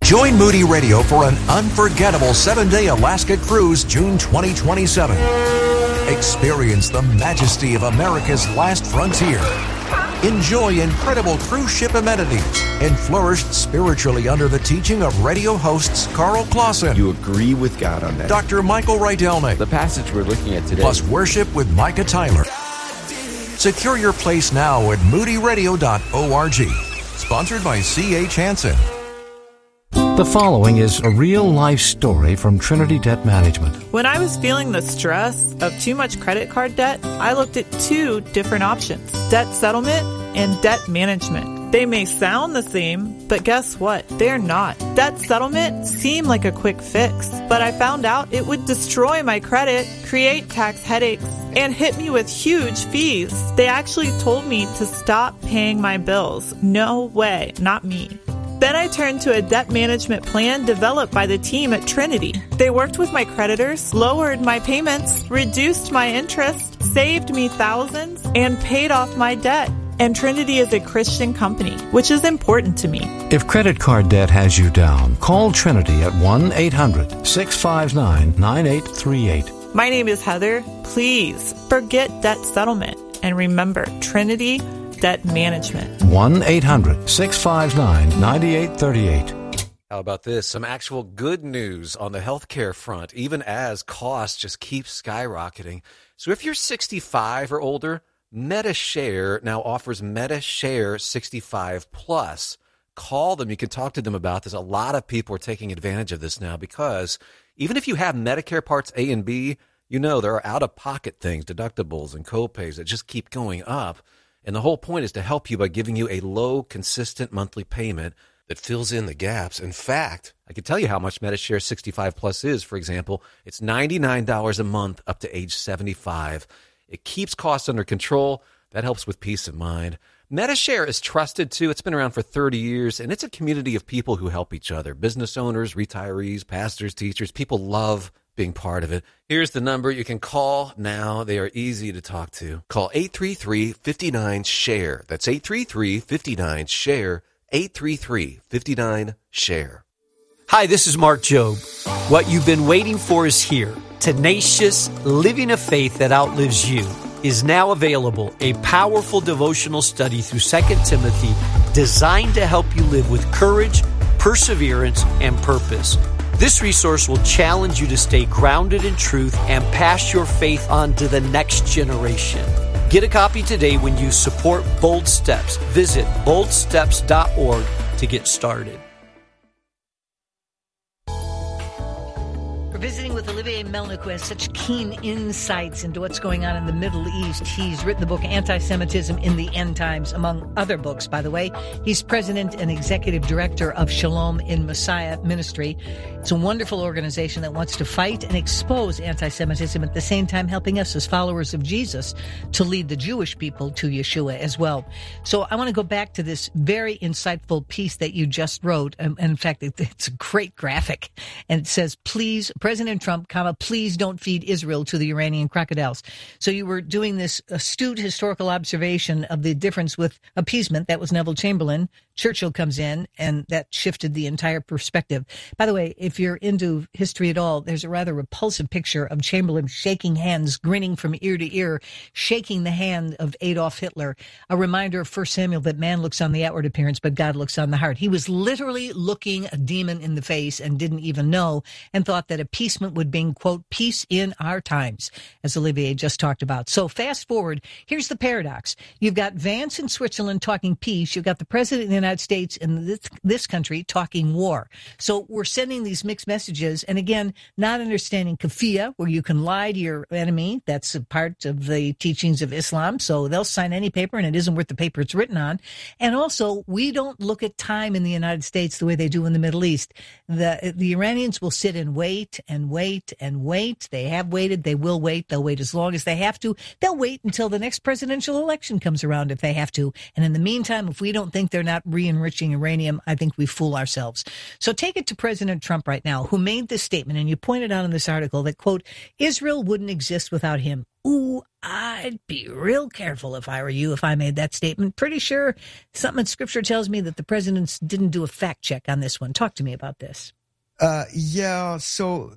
Join Moody Radio for an unforgettable 7-day Alaska cruise June 2027. Experience the majesty of America's last frontier. Enjoy incredible cruise ship amenities and flourish spiritually under the teaching of radio hosts Carl Clausen. You agree with God on that. Dr. Michael Rydelnik. The passage we're looking at today. Plus worship with Micah Tyler. Secure your place now at moodyradio.org. Sponsored by C.H. Hansen. The following is a real-life story from Trinity Debt Management. When I was feeling the stress of too much credit card debt, I looked at two different options: debt settlement and debt management. They may sound the same, but guess what? They're not. Debt settlement seemed like a quick fix, but I found out it would destroy my credit, create tax headaches, and hit me with huge fees. They actually told me to stop paying my bills. No way, not me. Then I turned to a debt management plan developed by the team at Trinity. They worked with my creditors, lowered my payments, reduced my interest, saved me thousands, and paid off my debt. And Trinity is a Christian company, which is important to me. If credit card debt has you down, call Trinity at 1-800-659-9838. My name is Heather. Please forget debt settlement and remember Trinity Debt Management. 1-800-659-9838. How about this? Some actual good news on the healthcare front, even as costs just keep skyrocketing. So if you're 65 or older, MediShare now offers MediShare 65 Plus. Call them. You can talk to them about this. A lot of people are taking advantage of this now because even if you have Medicare Parts A and B, you know there are out-of-pocket things, deductibles and copays that just keep going up. And the whole point is to help you by giving you a low, consistent monthly payment that fills in the gaps. In fact, I can tell you how much MediShare 65 Plus is. For example, it's $99 a month up to age 75. It keeps costs under control. That helps with peace of mind. MediShare is trusted, too. It's been around for 30 years, and it's a community of people who help each other. Business owners, retirees, pastors, teachers. People love being part of it. Here's the number you can call now. They are easy to talk to. Call 833-59-SHARE. That's 833-59-SHARE. 833-59-SHARE. Hi, this is Mark Jobe. What you've been waiting for is here. Tenacious, living a faith that outlives you is now available. A powerful devotional study through 2 Timothy designed to help you live with courage, perseverance, and purpose. This resource will challenge you to stay grounded in truth and pass your faith on to the next generation. Get a copy today when you support Bold Steps. Visit boldsteps.org to get started. Visiting with Olivier Melnick, who has such keen insights into what's going on in the Middle East. He's written the book Anti-Semitism in the End Times, among other books, by the way. He's president and executive director of Shalom in Messiah Ministry. It's a wonderful organization that wants to fight and expose anti-Semitism, at the same time helping us as followers of Jesus to lead the Jewish people to Yeshua as well. So I want to go back to this very insightful piece that you just wrote. And in fact, it's a great graphic. And it says, please, President Trump, please don't feed Israel to the Iranian crocodiles. So you were doing this astute historical observation of the difference with appeasement. That was Neville Chamberlain. Churchill comes in, and that shifted the entire perspective. By the way, if you're into history at all, there's a rather repulsive picture of Chamberlain shaking hands, grinning from ear to ear, shaking the hand of Adolf Hitler. A reminder of 1 Samuel that man looks on the outward appearance, but God looks on the heart. He was literally looking a demon in the face and didn't even know, and thought that appeasement would bring, quote, peace in our times, as Olivier just talked about. So fast forward, here's the paradox. You've got Vance in Switzerland talking peace. You've got the president of the United States in this country talking war. So we're sending these mixed messages. And again, not understanding kafiyah, where you can lie to your enemy. That's a part of the teachings of Islam. So they'll sign any paper, and it isn't worth the paper it's written on. And also, we don't look at time in the United States the way they do in the Middle East. The Iranians will sit and wait and wait and wait. They have waited. They will wait. They'll wait as long as they have to. They'll wait until the next presidential election comes around if they have to. And in the meantime, if we don't think they're not re-enriching uranium, I think we fool ourselves. So take it to President Trump right now, who made this statement, and you pointed out in this article that, quote, Israel wouldn't exist without him. Ooh, I'd be real careful if I were you, if I made that statement. Pretty sure something in Scripture tells me that the presidents didn't do a fact check on this one. Talk to me about this. Yeah, so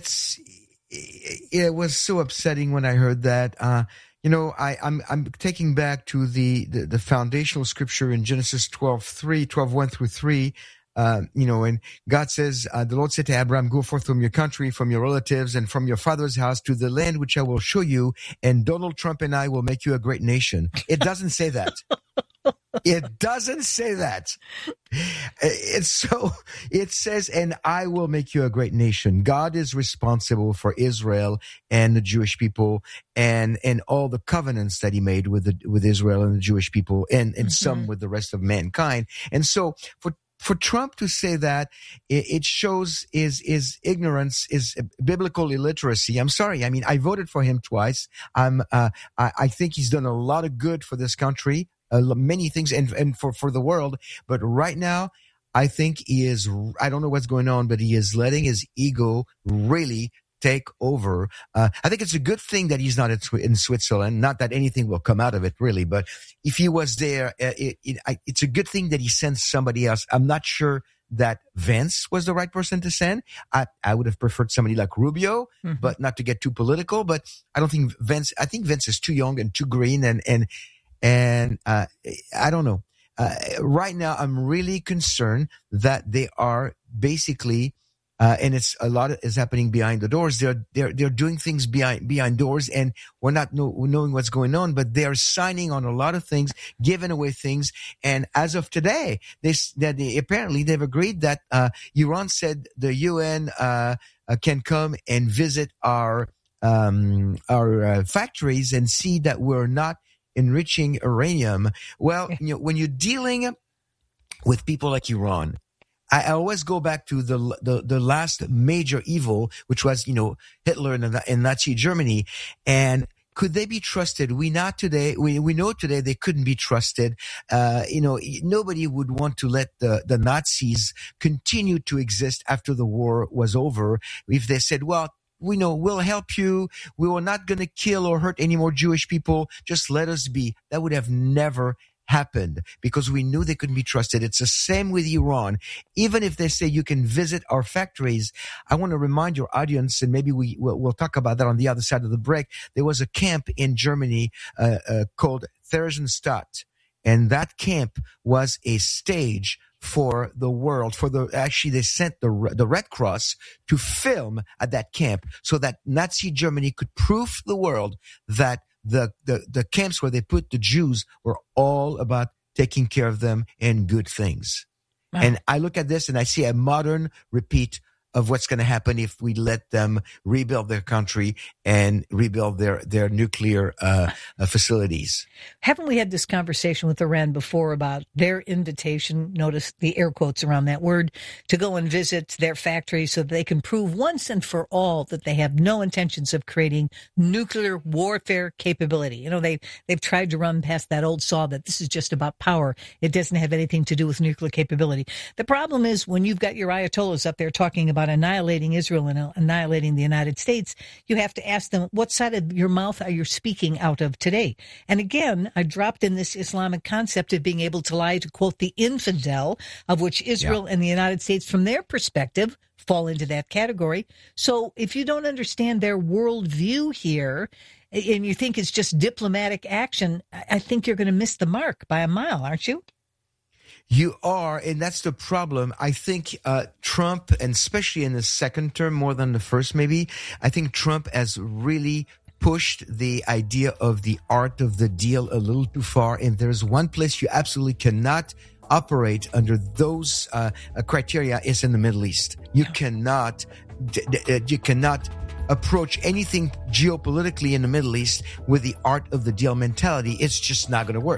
it was so upsetting when I heard that. I'm taking back to the foundational scripture in Genesis 12:1 through 3. And God says, the Lord said to Abraham, go forth from your country, from your relatives, and from your father's house to the land which I will show you, and Donald Trump and I will make you a great nation. It doesn't say that. It doesn't say that. It says, and I will make you a great nation. God is responsible for Israel and the Jewish people and all the covenants that he made with Israel and the Jewish people and some with the rest of mankind. And so for Trump to say that, it shows his ignorance, his biblical illiteracy. I'm sorry. I mean, I voted for him twice. I think he's done a lot of good for this country, many things, and for the world. But right now, I think I don't know what's going on, but he is letting his ego really take over. I think it's a good thing that he's not in Switzerland. Not that anything will come out of it, really. But if he was there, it's a good thing that he sends somebody else. I'm not sure that Vance was the right person to send. I would have preferred somebody like Rubio, but not to get too political. But I don't think Vance. I think Vance is too young and too green, and I don't know. Right now, I'm really concerned that they are basically. And a lot is happening behind the doors. They're doing things behind doors, and we're not knowing what's going on. But they are signing on a lot of things, giving away things. And as of today, apparently they've agreed that Iran said the UN can come and visit our factories and see that we're not enriching uranium. Well, when you're dealing with people like Iran. I always go back to the last major evil, which was, Hitler and Nazi Germany. And could they be trusted? We know today they couldn't be trusted. Nobody would want to let the Nazis continue to exist after the war was over. If they said, well, we know we'll help you. We were not going to kill or hurt any more Jewish people. Just let us be. That would have never happened because we knew they couldn't be trusted. It's the same with Iran. Even if they say you can visit our factories, I want to remind your audience, and maybe we'll talk about that on the other side of the break. There was a camp in Germany called Theresienstadt, and that camp was a stage for the world. Actually, they sent the Red Cross to film at that camp so that Nazi Germany could prove the world that the camps where they put the Jews were all about taking care of them and good things. Wow. And I look at this and I see a modern repeat of what's going to happen if we let them rebuild their country and rebuild their nuclear facilities. Haven't we had this conversation with Iran before about their invitation, notice the air quotes around that word, to go and visit their factories so that they can prove once and for all that they have no intentions of creating nuclear warfare capability. They've tried to run past that old saw that this is just about power. It doesn't have anything to do with nuclear capability. The problem is when you've got your Ayatollahs up there talking about annihilating Israel and annihilating the United States, you have to ask them, what side of your mouth are you speaking out of today? And again, I dropped in this Islamic concept of being able to lie to quote the infidel, of which Israel and the United States, from their perspective, fall into that category. So if you don't understand their worldview here, and you think it's just diplomatic action, I think you're going to miss the mark by a mile, aren't you? You are, and that's the problem. I think Trump, and especially in the second term more than the first maybe, I think Trump has really pushed the idea of the art of the deal a little too far. And there's one place you absolutely cannot operate under those criteria is in the Middle East. You cannot approach anything geopolitically in the Middle East with the art of the deal mentality. It's just not going to work.